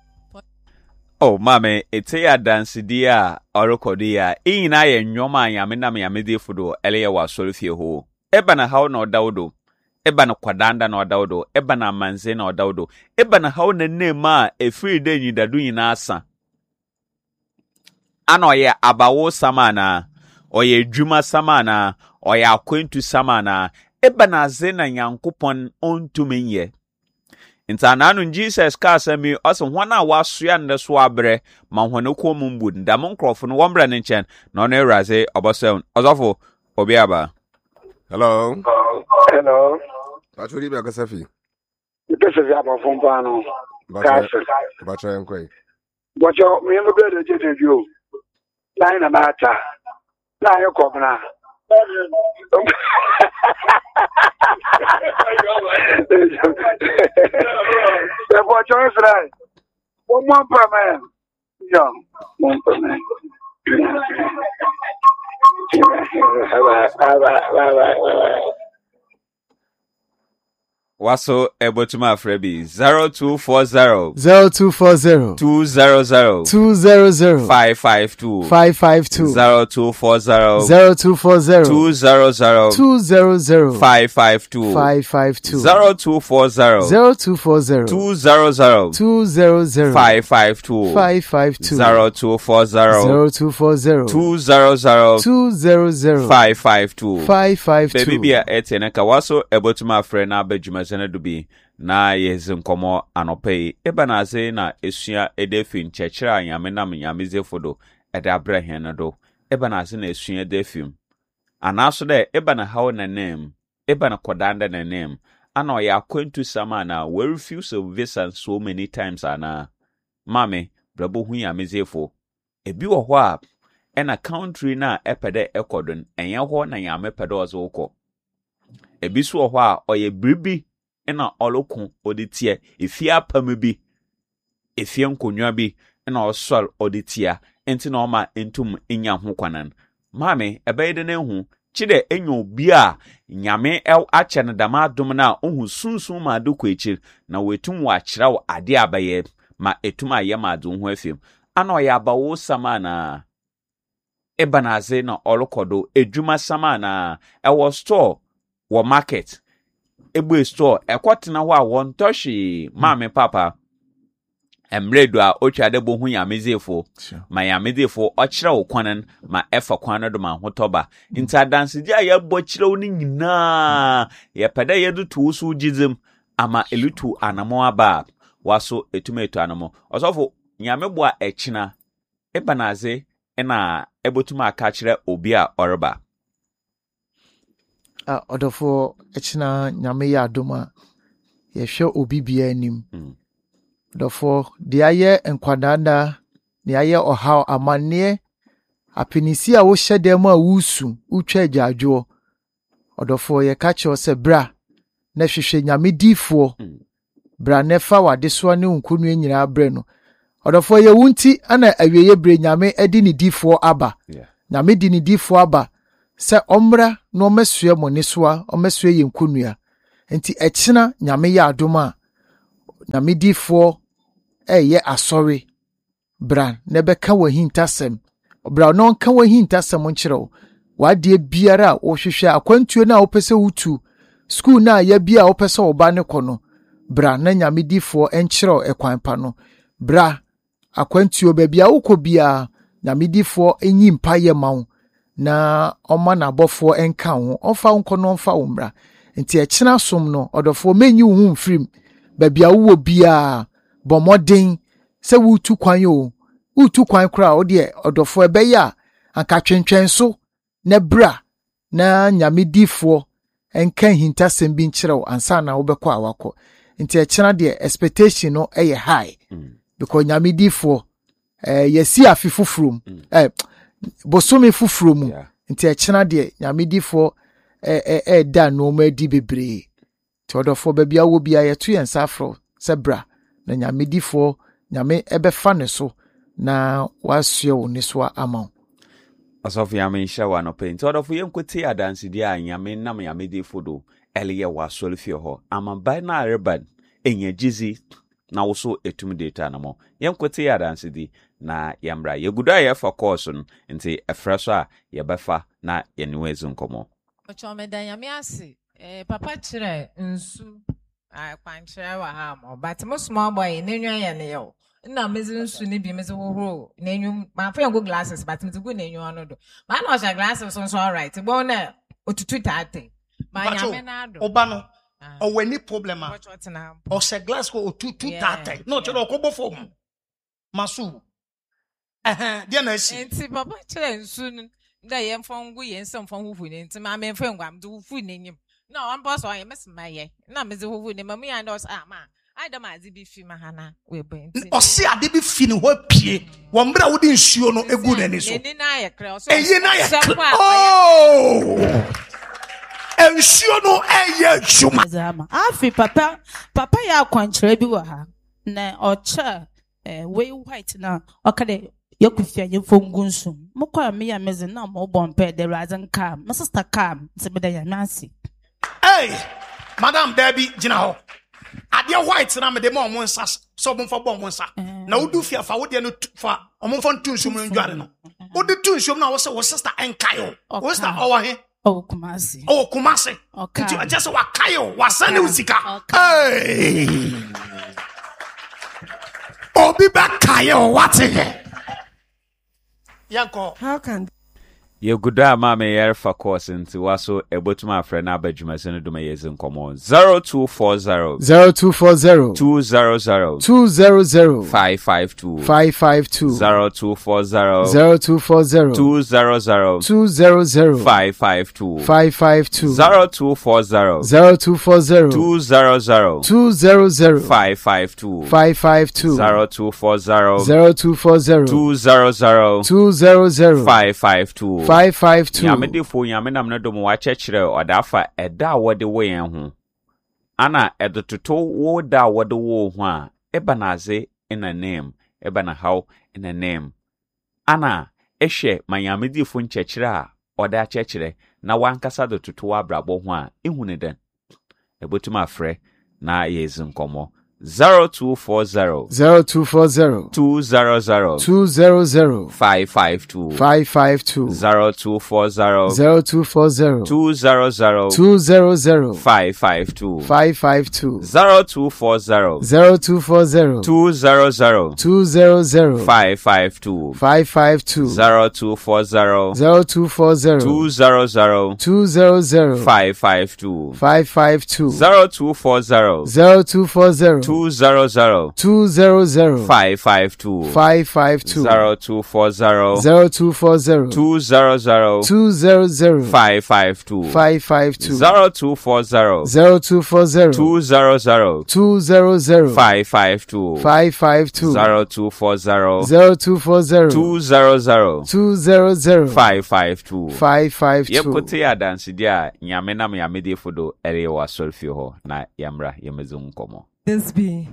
Oh, mame, ete ya dansi dia orokodi ya ina ye nyoma anyame na me de fudo ele ye wa solfie ho. Eba na hawo na odawdo. Eba na kwadanda na odawdo. Eba na manze na odawdo. Eba na hawo na nema efiri de nyidadu nyina asa. Ano ye abawo samana, oye dwuma samana, oye akwentu samana. Eba na ze na Nyankopon ontumenye. Inta nanu Jesus ka sami oso hwana wasua nde so abre ma hwana ko mumbu nda mon krofo no wombra ne nchen na ono eraze oboso ozofo obi aba. Hello. Hello. Achori be akasafi. Ipese vya mafumba no. Kase. Bacha yankwe. Bocho me no be de jeje bio. Lai na mata. Na yo kobna. The boy is right. One more per man. Young. One per man. Waso ebotuma frebi zero two four zero zero two four zero two zero zero two zero zero five five two five five two zero two four zero zero two four zero two zero zero two zero zero five five two five five two zero two four zero zero two four zero two zero zero two zero zero five five two five five two zero two four zero zero two four zero two zero zero two zero zero five five two five five two. Baby bia etene ka waso ebotuma frɛ na abadwuma sene do bi na yezi nkomo anope eba na aze na esua edefi nchechira anyame na nyame zefodo ede abrahen no do eba na aze na esua edefim anaso de eba na hawo na name eba na kodanda na name ana oya akwentu sama na we refuse of visa so many times ana mame brabo hu nyame zefo ebi wo ho a ena country na epede ekodon enye ho na nyame pede ozo uko ebi so ho a oye bribi ena olokun oditie efia pam bi efia nkonwa bi ena osol oditia enti na oma entum enya ho kwanan mame ebeyede na hu chide enyo bi a nyame el ache na dama dum na ohu sunsun ma do kwechir na wetum wa kyerɛw ade abaye ma etum aye ma do ho afim ana oya bawo samana ebanaze na olokodo edwuma samana ewo store wo market egbe store ekotena ho a won toshi mame papa emredo a otwa de bo hu yamezefo ma yamezefo okire wo kwanan ma efa kwanan do ma hotoba nti adanse dia ya bo kire wo ni nyina ye peda ye du tu so gizem ama elutu anamo aba waso etumeto anamo osofo nyamebo a ekina ebanaze ena ebotuma aka kire obi a oreba a odofo ekina nyame ya adoma ye hwe obi bia anim dofo de aye enkwadanda ne aye ohaw amane apinisi a wo hyedem a wusu utwa agyaadwo odofo ye ka che se bra na hwehwe nyame difo bra nefa wade so ne nkunu nyina bre no odofo ye wunti ana awieye bre nyame edi ne difo aba nyame di ne difo aba se omra no mesue mo ne soa omesue ye nkunu enti ekina nyame ya adoma nyame difo eye asori bra nebeka wahintasem bra no nka wahintasem nkyerɛw wade biara wo hwehwɛ akwantuo na wo pese wutu school na ya bia wo pese wo ba ne kono bra na nyame difo enkyerɛw ekwan pa no bra akwantuo ba bia wo kɔ bia nyame difo enyi mpa ye mawo na oma na abofo enka ho ofa nko no mfa wo mra nti ekina som no odofo menyi wo mfrim ba bia wo bia bomoden se wutu kwan yo wutu kwan kra o de odofo ebeya anka twentwen so na bra na nyame difo enka hintasem bi nkyerɛw ansa na wo bekɔ awakɔ nti ekina de expectation no eye high mm. because nyame difo eh yesi afifufrum mm. eh bosomi fufrum yeah. nti ekina de nyame difo eh eh eh da no ma di bebre ti odofo ba bia wo bia yeto yensa afro se bra na nyame difo nyame ebefa ne so na wasue wo ne so ama asofi yame shawa no paint odofo yenkote adanse dia nyame nam nyame difo do eliye wasole fie ho ama by na reban enya jizi na woso etum data na mo yenkote adanse di na yamra yeguda ye for course no nti efreso a yebefa na yenwezu nkomo ochomeda nyame ase eh papa kire nsu ai kwankyerɛ wa ha mo but mo small boy nenwa ye ne yo na mezi nsu ne bi mezi hohoro nenwum ma fa go glasses but mezi go nenwa no do ma na o glasses so so all right bo na otutu tate ma nyame na do oba no o wani problem a o se glass ko otutu tate no chero ko bofo masu eh dia na si enti papa kire nsu da ye mfongu ye nsomfon hufu ne enti ma me mfa ngwam do hufu nenyim no I'm boss on miss my na mezi hufu ne mamu ya ndos ah ma I don't mind bi fi mahana we be o se ade bi fi ne ho pie wo mbra wo di nsuo no egu na ni so eni na ye kre so eyi na ye oh ensuo no eye juma zama afi papa papa ya kwankyerɛ bi wɔ ha na ɔkyɛ eh way white na ɔkade yakufia yemfongu nsu mokɔ me ya mezi na mo bompe de razan kam my sister kam sebeda ya nancy hey madam Debbie gina ho ade white na me de mo mo nsa so mo fa bo mo nsa na wodu fia fa wo de no fa mo fa ntu nsu mo ndware no wo de tu nsu na wo se wo sister enkayo wo sister owo he oh kumasi oh kumasi nti aja se wa kayo wa sane usika hey obi ba kayo what he yanko how can ye guda ma me yer fa course nti waso ebotuma afre na abadwuma se no duma yezi nkomo zero two four zero zero two four zero two zero zero two zero zero five five two five five two zero two four zero zero two four zero two zero zero two zero zero five five two five five two zero two four zero zero two four zero two zero zero two zero zero five five two five five two zero two four zero zero two four zero two zero zero two zero zero five five two five five two nyame defo nyame nam na dom wa kyekere odafa eda wode wo yen ho ana edototo wo da wode wo ho a eba na aze in a name eba na how in a name ana ehwe manyame defo nkyekere a oda kyekere na wankasa dototo wa brabo ho a ehunu den ebotuma afre na yezin komo zero two four zero zero two four zero two zero zero two zero zero five five two five five two zero two four zero zero two four zero two zero zero two zero zero five five two five five two zero two four zero zero two four zero two zero zero two zero zero five five two five five two zero two four zero zero two four zero two zero zero two zero zero five five two five five two zero two four zero zero two four zero two zero zero two zero zero five five two five five two zero two four zero zero two four zero two zero zero two zero zero five five two five five two zero two four zero zero two four zero two zero zero two zero zero five five two five five two zero two four zero zero two four zero two zero zero two zero zero five five two five five two. Yepote ya dansi dia nyame na me amede fodo ere wa solfi ho na yamra yemezu nkomo. This be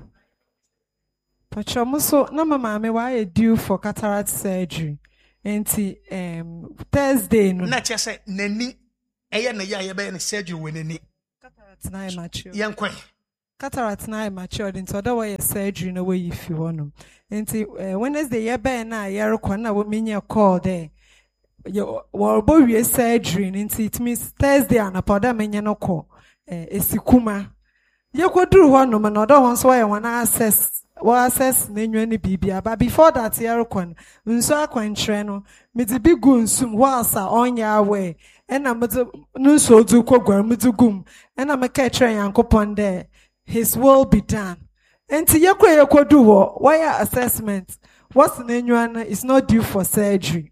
Pachomuso na mama me why due for cataract surgery. Enti um Thursday no. Na chese nani eye na ya ye be na surgery we nani. Cataract na mature. Yenkwe. Cataract na mature into other way surgery no way if you want. Enti uh, Wednesday ye be na ye rekwa na wo menye call there. Yo wo we surgery nti it means Thursday anapoda menye no call. Eh esikuma. Ye koduru ho no na odo ho so ye wan access wa access na enwa ni bibia but before that ye rekwa nso akwantre no me di big gunsum wasa onya awe ena me nso du kogwar me du gum ena me ka tre yankopon there his will be done enti ye kwa ye kodu ho wire assessment what's na enwa na is not due for surgery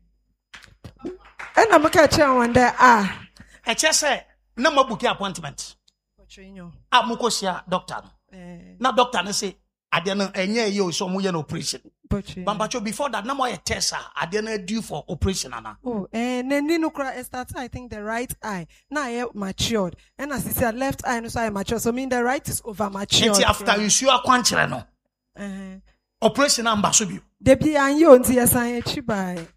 ena me ka tre one there ah e che se na mabuki appointment a mukosia doctor na doctor na say ade na enye ye o so mu ye na operation bambacho before that na mo ye test ade na due for operation ana oh eh nani no cry start I think the right eye na ye matured and as say left eye no so I mature so mean the right is over matured until after you see akwanchere no eh operation number so bi de bi anyo until yesan echi bai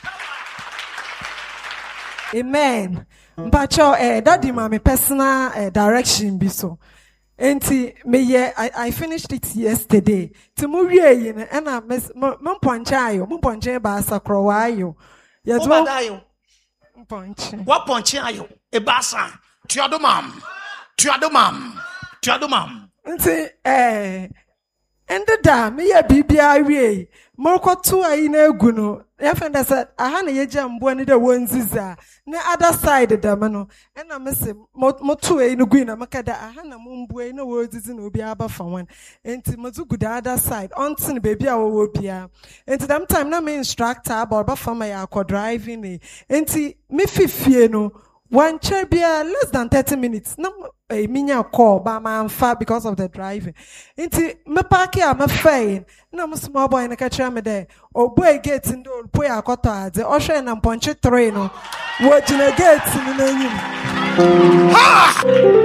amen Mpacho eh daddy ma me personal eh, direction bi so. Enti me ye I, I finished it yesterday. Ti mu wie yi na na me me ponche ayo, me ponche ba sakro wa ayo. Ye to ayo. Ponche. Wa ponche ayo e ba sa. Tuado mam. Tuado mam. Tuado mam. Enti eh ende da me ye bibia wie. Morkoto ayi na egu no. Ya friend said aha na ye jambo ni de wonziza. Na other side da me no e na me se moto e no gu na maka da aha na mumbu e na wo zizi na obi aba fa wan enti mozu gu the other side ontin baby a wo bia enti that time na me instructor about ba fa ma ya ko driving e enti me fifie no one chair bia less than thirty minutes na e minya call ba ma amfa because of the driving enti me park ya me fain na mo small boy na ka kira me there oboy gate ndo po ya akoto ade o hwe na mponche three no wo jina gate ni na nyim ha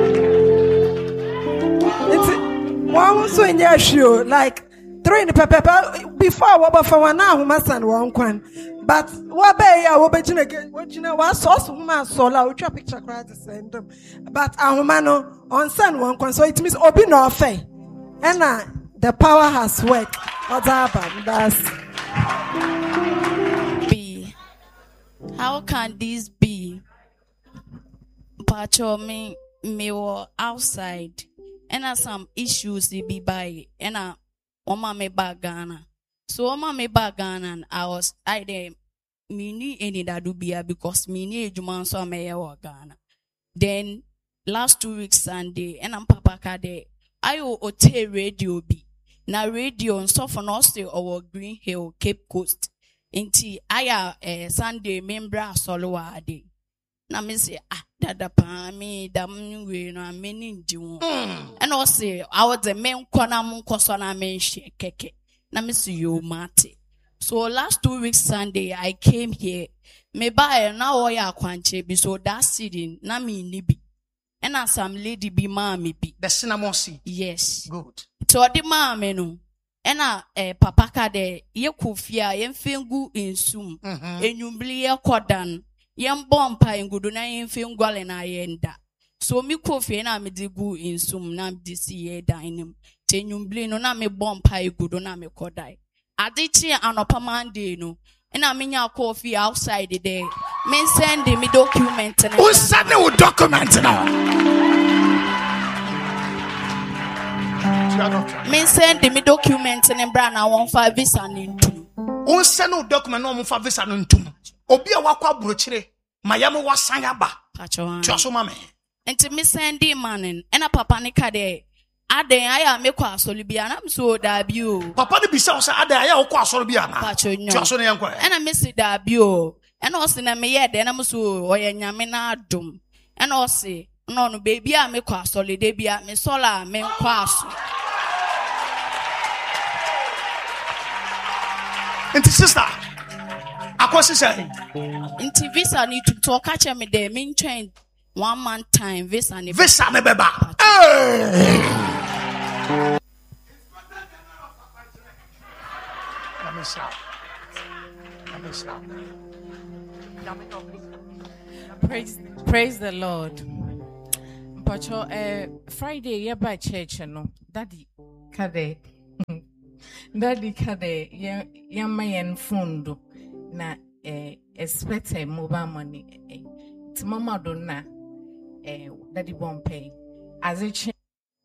enti wa so nya hwio like three ni pepe before wa ba fa wa na ahoma san wa nkwan but wa be ya wo be jina gate wo jina wa so so homa so la wo twa picture cry the send them but ahoma no on san wa nkwan so it means obi no fe ena the power has worked. That's B. How can this be? Pacho me me were outside and uh, some issues they be by and uh Oma me back Ghana. So Oma me back Ghana and I was I there me ni any that do be because me ni Juman so me Ghana. Then last two weeks Sunday and I'm Papa Kade I o hotel radio be. Na radio nso for no stay over Green Hill Cape Coast inti aya eh, Sunday membra solo ade na me say ah dada pa me dam we no ameni njiwo and o say I was the men kwana mun koso na men hye keke na me say yo mate so last two weeks Sunday I came here me buy na o ya kwanche bi so that sitting na me ni bi and as some lady be mommy be the cinnamon seed yes good so the mommy no and a eh, papa ka de ye kufia ye mfengu insum enyumbli ye kodan ye mbompa ngudu na ye mfengwale na yenda so mi kofie na me digu insum na disi ye dainem tenyumbli no na me bompa igudo na me kodai. Adichi anopa Monday no. And I mean your coffee outside the day. Me send me document. Who send me document now? Me send me document and brand I want five visa into. Who send no document no for visa into? Obi a wakwa brochire. Miami was sangaba. Pacho mame. And to me send the man and a papa nika de. Ade aya me kwa solibiana so debut. Papa ni bisa osa ade aya okwa solibiana. Pacho nyo. Pacho ne yankwa. And I miss it debut. And also na me ye de na so oye nyame na adom. And also no no baby a me kwa solide bia me sola me kwa so. Inti sister. Akwasi say. Inti visa ni to talk catch me there mean train one month time visa ni visa me beba. Hey. Praise, praise the Lord. Pacho, uh, Friday, yeah, by church, you know, Daddy, kade, Daddy, kade, yeah, yeah, my and fundo, na, eh, expect a mobile money, eh, it's Mama Donna, eh, Daddy won't pay. As a ch-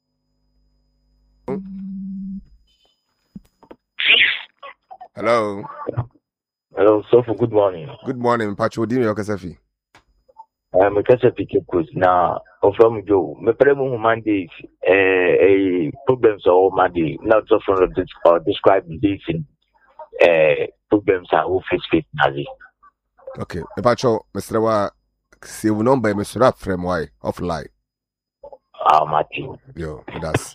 Hello. Hello, Sofu, good morning. Good morning, Pacho. Dimi Okasafi. I'm a Kasafi Kipus. Now, from Joe, me premu Monday, a problems or Monday, not so from the or describe this in uh, problems are who face fit Nazi. Okay, Pacho, Mister Wa, see, we know by Mister Rap from why of lie. Ah, Martin. Yo, that's.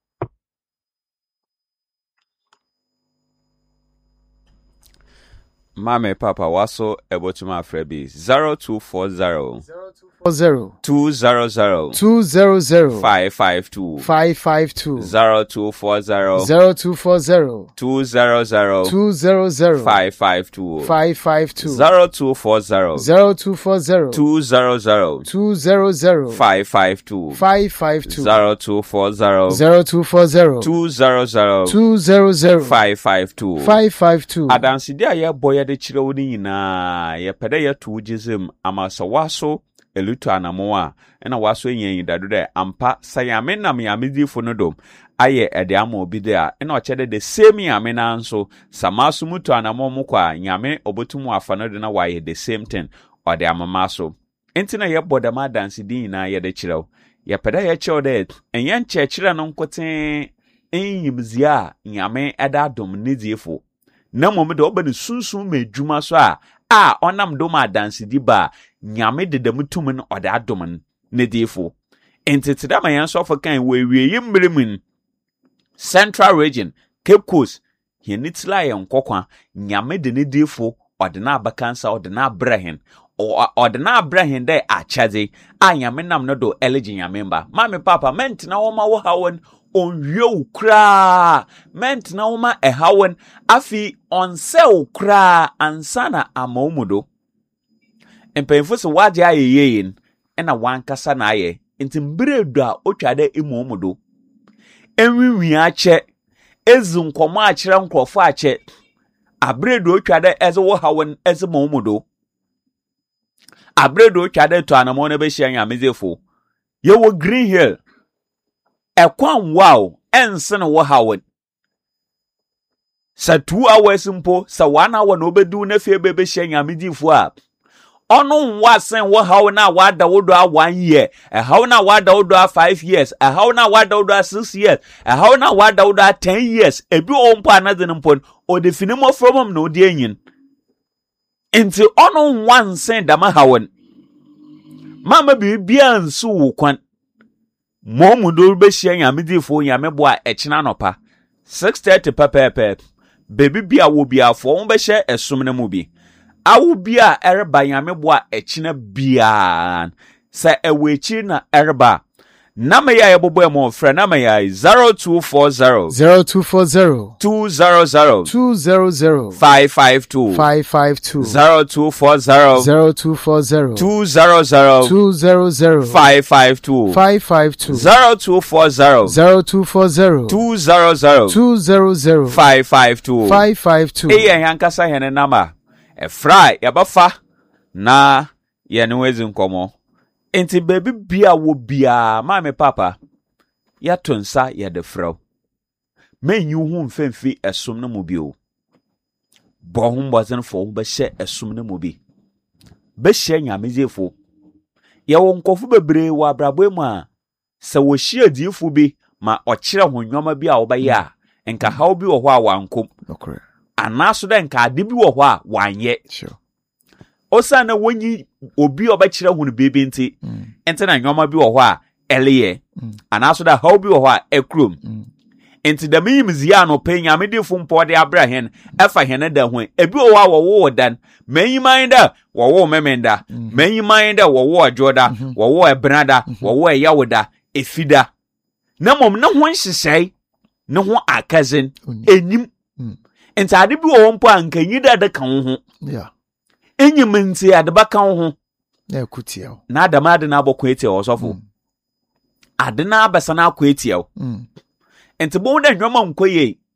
Mame Papa Waso Ebotuma Frebi zero two four zero zero two zero zero two zero zero five five two five five two zero two four zero zero two four zero two zero zero two zero zero five five two five five two zero two four zero zero two four zero two zero zero two zero zero five five two five five two zero two four zero zero two four zero two zero zero two zero zero five five two five five two. Adansidi a ye boy de chire wo ni nyina ye pede ye to jizim amasa waso eluto anamo a na waso yen dado de ampa sayame na me amedifo no dom aye ede ama obi de a na ochede de same yame na nso samaso muto anamo mu kwa nyame obotumu afa no de na waye the same thing ode amama so entina ye boda ma dansidi nyina ye de chire wo ye pede ye chire de enye nche chire no nkoten enyimzia nyame eda dom nidifo na mom de oba ne sunsun medwuma so a a onam do ma dance di ba nyame de dem tum no oda adom ne defo entitida ma yan so for kan we we yimremun Central Region Cape Coast ye nitla ye nkokwa nyame de ne defo oda na abakansa oda na abrahen oda na abrahen de achade a nyame nam no do elege nyame mba mame papa ment na wo ma wo hawon onwie ukra ment na woma ehawen afi onse ukra ansana amaumudo empemfo se waje ayeyen ena wankasa na aye ntimbredo a otwade imuumudo enwiwi ache ezu nkomo akire nkrofo ache abredo otwade eze wo hawen eze maumudo abredo otwade to anamo na be hia nyamezefo yewo Green Hill ekwan wow ensen wo hawon sa two hours mpo sa one hour no bedu na fie bebe hye nyamedifo a ono nwa sen wo hawo na wada wodo a one year e hawo na wada wodo a five years e hawo na wada wodo a six years e hawo na wada wodo a ten years ebi o mpo anadin mpo o defini mo from no de enyin enti ono nwa nsen dama hawon mama bi bia nsu wo kwan Momudo be share nyamedifo nyamebo a echina nopa six thirty pepepe baby bia wo bia fo won be share esum na mu bi awu bia ereba nyamebo a echina bia sa ewechi na ereba Nama ya yebobo mo friend nama ya zero two four zero zero two four zero two zero zero two zero zero five five two five five two zero two four zero zero two four zero two zero zero two zero zero five five two five five two zero two four zero zero two four zero two zero zero two zero zero five five two five five two. Eya yankasa hene nama e fry yabafa na yene wezi nkomo enti baby bia wo bia ma me papa ya tonsa ya de fro men yu hu mfemfi esom na mo bio bo hu mbozen fo be hye esom na mo bi be hye nyamezefo ya wo nkofu bebre wa abrabo mu a se wo hye adifo bi ma okire ho nwoma bi a wo ba ya enka haw bi wo ho a wankom okay anaso de nka ade bi wo ho a wanye sure osa na wonyi obi obakire hu no bebe nti ente na nwoma bi wo ho a eleye anaso da haw bi wo ho a ekrom enti da miyimzia no penya medefo mpode abrahen efa hene da hu ebi wo a wo wo dan manyiman da wo wo memenda manyiman da wo wo ajoda wo wo ebrada wo wo eyawoda efida na mom na ho nhyehyai ne ho akazin enim enti ade bi wo mpo ankanyi da da kan ho yeah enyim nti ade ba kan ho na kutia na adama ade na abokọ etie osofo ade na abesa na akọ etie enti bo da nwoma nkoye